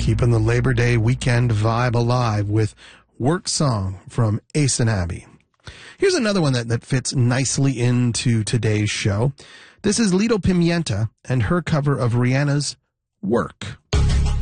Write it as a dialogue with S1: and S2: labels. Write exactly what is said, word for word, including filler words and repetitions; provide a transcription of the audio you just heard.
S1: keeping the Labor Day weekend vibe alive with Work Song from Ace and Abby. Here's another one that, that fits nicely into today's show. This is Lido Pimienta and her cover of Rihanna's Work.